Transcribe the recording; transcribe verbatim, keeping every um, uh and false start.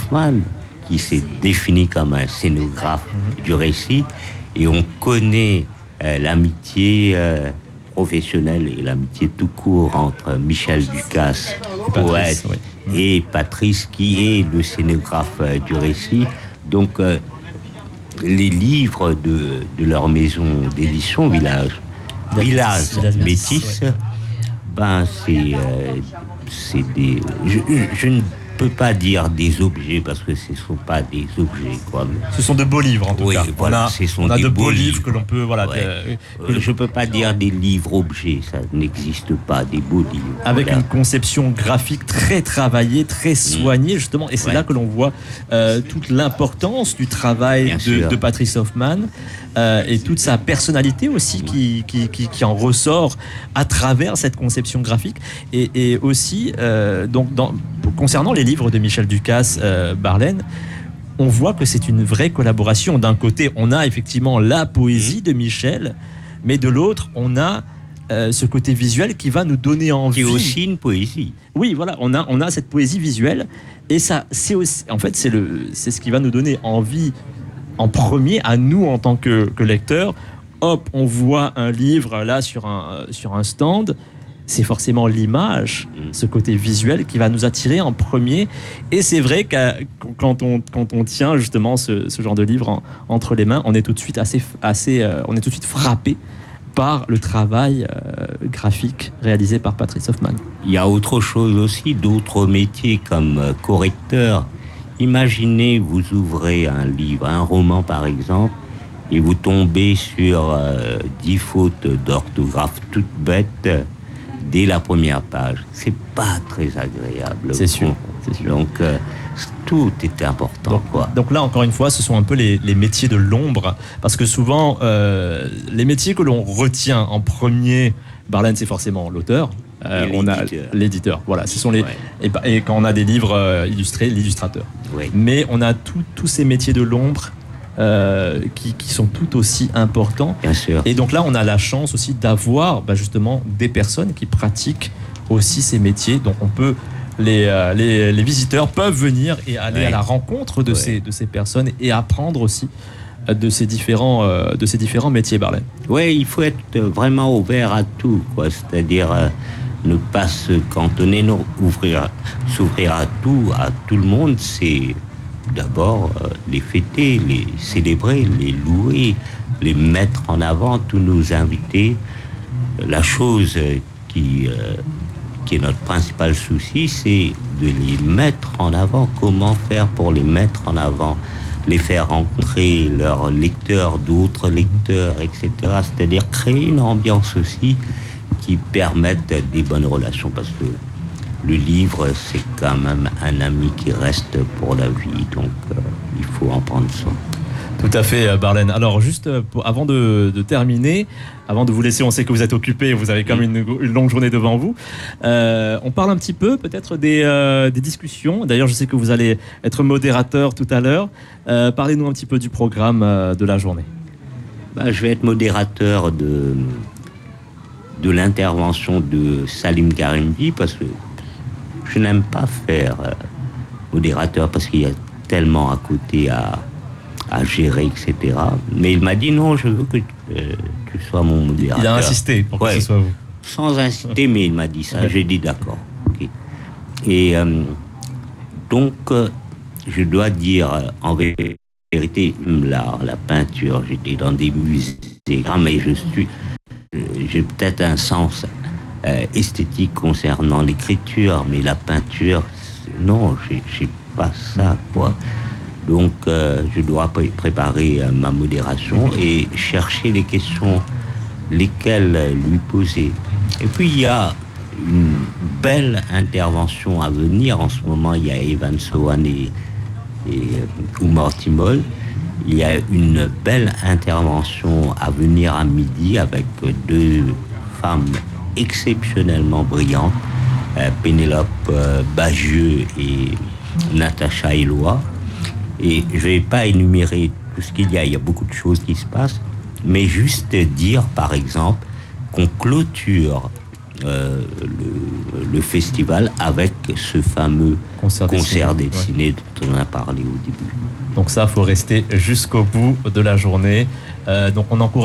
Hoffmann, qui s'est défini comme un scénographe mmh. du récit, et on connaît euh, l'amitié euh, professionnelle et l'amitié tout court entre Michel Ducasse, poète, oui. et Patrice, qui est le scénographe euh, du récit. Donc, euh, les livres de, de leur maison d'édition, Village, Village, Village Métis, ouais. ben, c'est, euh, c'est des... Je, je ne peux pas dire des objets, parce que ce ne sont pas des objets, quoi. Ce sont de beaux livres, en tout oui, cas. Voilà, on a, ce sont on a des de beaux, beaux livres, livres que l'on peut... Voilà, ouais. que, euh, je ne peux pas dire des livres-objets, ça n'existe pas, des beaux livres. Avec voilà. une conception graphique très travaillée, très soignée, mmh. justement, et c'est ouais. là que l'on voit euh, toute l'importance du travail de, de Patrice Hoffmann, euh, et toute sa personnalité aussi qui, qui, qui, qui en ressort à travers cette conception graphique. Et, et aussi, euh, donc, dans, concernant les livres de Michel Ducasse, euh, Barlène, on voit que c'est une vraie collaboration. D'un côté, on a effectivement la poésie de Michel, mais de l'autre, on a euh, ce côté visuel qui va nous donner envie. Qui est aussi une poésie. Oui, voilà, on a, on a cette poésie visuelle, et ça, c'est aussi, en fait, c'est, le, c'est ce qui va nous donner envie en premier, à nous en tant que, que lecteurs. Hop, on voit un livre là sur un, sur un stand. C'est forcément l'image, ce côté visuel qui va nous attirer en premier. Et c'est vrai que quand on, quand on tient justement ce, ce genre de livre en, entre les mains, on est tout de suite assez, assez, euh, on est tout de suite frappé par le travail euh, graphique réalisé par Patrice Hoffmann. Il y a autre chose aussi, d'autres métiers comme euh, correcteur. Imaginez, vous ouvrez un livre, un roman par exemple, et vous tombez sur euh, dix fautes d'orthographe toutes bêtes dès la première page. C'est pas très agréable. C'est sûr. C'est sûr. Donc, euh, tout est important. Donc, quoi. donc là, encore une fois, ce sont un peu les, les métiers de l'ombre, parce que souvent, euh, les métiers que l'on retient en premier, Barlène, c'est forcément l'auteur. Euh, on a l'éditeur. Voilà, ce sont les ouais. et, et quand on a des livres euh, illustrés, l'illustrateur. Ouais. Mais on a tous ces métiers de l'ombre euh, qui, qui sont tout aussi importants. Bien sûr. Et donc là, on a la chance aussi d'avoir bah, justement des personnes qui pratiquent aussi ces métiers. Donc on peut les euh, les, les visiteurs peuvent venir et aller ouais. à la rencontre de ouais. ces de ces personnes et apprendre aussi de ces différents euh, de ces différents métiers, Barlène. Oui, il faut être vraiment ouvert à tout, quoi. C'est-à-dire euh, ne pas se cantonner, non, ouvrir, s'ouvrir à tout, à tout le monde, c'est d'abord euh, les fêter, les célébrer, les louer, les mettre en avant, tous nos invités. La chose qui, euh, qui est notre principal souci, c'est de les mettre en avant. Comment faire pour les mettre en avant ? Les faire rencontrer leurs lecteurs, d'autres lecteurs, et cetera. C'est-à-dire créer une ambiance aussi qui permette des bonnes relations, parce que le livre, c'est quand même un ami qui reste pour la vie, donc euh, il faut en prendre soin. Tout à fait, Barlène. Alors, juste pour, avant de, de terminer, avant de vous laisser, on sait que vous êtes occupé, vous avez quand même une, une longue journée devant vous. Euh, on parle un petit peu, peut-être, des, euh, des discussions. D'ailleurs, je sais que vous allez être modérateur tout à l'heure. Euh, parlez-nous un petit peu du programme euh, de la journée. Bah, je vais être modérateur de, de l'intervention de Salim Karimdi, parce que je n'aime pas faire euh, modérateur, parce qu'il y a tellement à côté à... à gérer, et cetera. Mais il m'a dit non, je veux que euh, tu sois mon modérateur. Il a insisté pour ouais. que ce soit vous. Sans insister, mais il m'a dit ça. Ouais. J'ai dit d'accord. Okay. Et euh, donc, euh, je dois dire, en vérité, l'art, la peinture, j'étais dans des musées, mais je suis, j'ai peut-être un sens euh, esthétique concernant l'écriture, mais la peinture, non, j'ai, j'ai pas ça, quoi. Donc, euh, je dois pré- préparer euh, ma modération et chercher les questions, lesquelles euh, lui poser. Et puis, il y a une belle intervention à venir. En ce moment, il y a Evan Sohan et, et Oumar Timol. Il y a une belle intervention à venir à midi avec deux femmes exceptionnellement brillantes, euh, Pénélope euh, Bagieux et Natacha Eloi. Et je ne vais pas énumérer tout ce qu'il y a, il y a beaucoup de choses qui se passent, mais juste dire, par exemple, qu'on clôture euh, le, le festival avec ce fameux concert, concert dessiné, dessiné ouais. dont on a parlé au début. Donc ça, il faut rester jusqu'au bout de la journée. Euh, donc on encourage